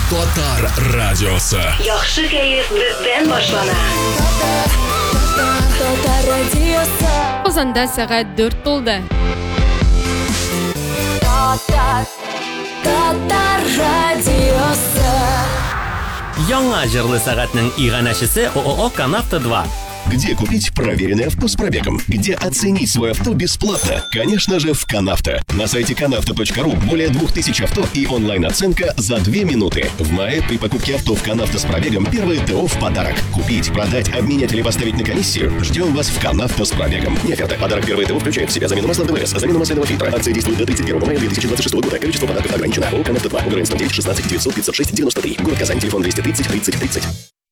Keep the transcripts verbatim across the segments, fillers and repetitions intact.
Татар радиосы. Яхшы кәеф бездән башлана. Татар радиосы. Казанда сәгать дүрт булды. Татар радиосы. Яңа җырлы сәгатьнең иганәчесе ООО «Канавто два». Где купить проверенный авто с пробегом? Где оценить свой авто бесплатно? Конечно же, в Канавто. На сайте канавто точка ру более двух тысяч авто и онлайн-оценка за две минуты. В мае при покупке авто в Канавто с пробегом первое ТО в подарок. Купить, продать, обменять или поставить на комиссию? Ждем вас в Канавто с пробегом. Не оферта. Подарок первое ТО включает в себя замену масла в ДВС, замену масляного фильтра. Акция действует до тридцать первого мая две тысячи двадцать шестого года. Количество подарков ограничено. ООО «Канавто два». Угрызение девять шестнадцать девятьсот пятьсот шесть девяносто три. Город Казань. Телефон двести тридцать тридцать тридцать.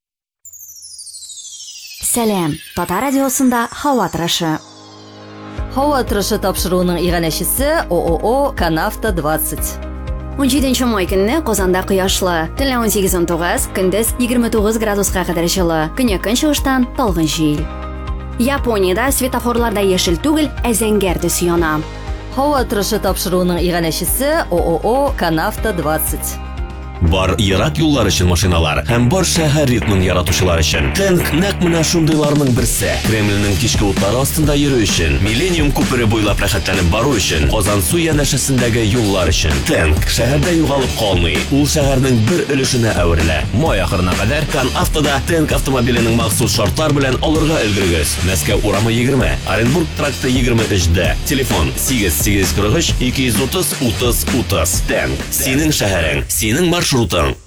Сәлем, Татар радиосында һава торышы. Һава торышы тапшыруының иганәчесе ООО «Канавто двадцать». он җиденче май көнне Казанда кояшлы. Төнлә он сигез - он тугыз, көндез егерме тугыз градуска кадәр җылы. Көньяк-көнчыгыштан талгын җил. Япониядә светофорларда яшел түгел, ә зәңгәр төс яна. Һава торышы тапшыруының иганәчесе ООО «Канавто двадцать». Бар ерак юллар өчен машиналар һәм бар шәһәр ритмын яратучылар өчен. Тәнк нәкъ менә шундыйларның берсе. Кремльнең кичке утлары астында йөрү өчен, Миллениум күпере буйлап рәхәтләнеп бару өчен, Казан су янәшәсендәге юллар өчен. Тәнк шәһәрдә югалып калмый. Ул шәһәрнең бер өлешенә әверелә. Май ахырына кадәр Канавтода Тәнк автомобиленең махсус шартлар белән алырга өлгерегез. Мәскәү урамы егерме, Оренбург тракты егерме өчдә. Телефон сигез сигез кырык өч ике йөз утыз утыз утыз. Тәнк. Синең шәһәрең, синең маршрутың.